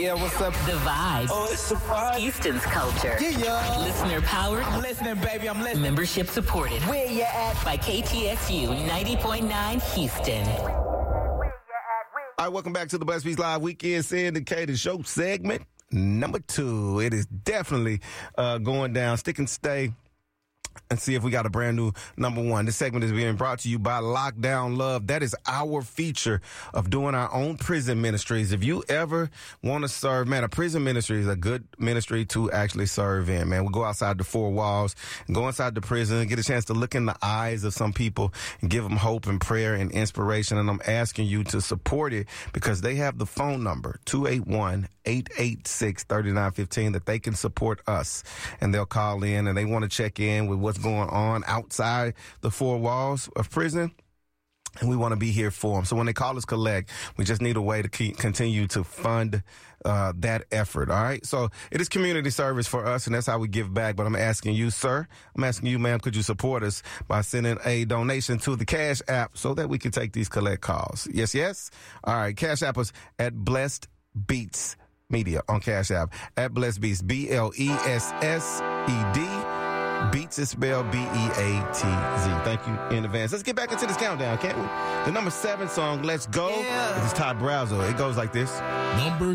Yeah, what's up? The Vibe. Oh, it's a vibe. Houston's culture. Yeah. Listener powered. I'm listening, baby. I'm listening. Membership supported. Where you at? By KTSU 90.9 Houston. All right, welcome back to the Blessed Beats Live Weekend Syndicated Show segment number 2. It is definitely going down. Stick and stay and see if we got a brand new number 1. This segment is being brought to you by Lockdown Love. That is our feature of doing our own prison ministries. If you ever want to serve, man, a prison ministry is a good ministry to actually serve in, man. We go outside the 4 walls and go inside the prison and get a chance to look in the eyes of some people and give them hope and prayer and inspiration. And I'm asking you to support it because they have the phone number, 281-886-3915, that they can support us. And they'll call in and they want to check in with what's going on outside the 4 walls of prison. And we want to be here for them. So when they call us collect, we just need a way to continue to fund that effort, all right? So it is community service for us, and that's how we give back. But I'm asking you, sir, I'm asking you, ma'am, could you support us by sending a donation to the Cash App so that we can take these collect calls? Yes, yes? All right, Cash App is at Blessed Beats Media on Cash App. At Blessed Beats, BLESSED. Beats is spelled B-E-A-T-Z. Thank you in advance. Let's get back into this countdown, can't we? The number 7 song, Let's Go. Yeah. This is Todd Brazo. It goes like this. Number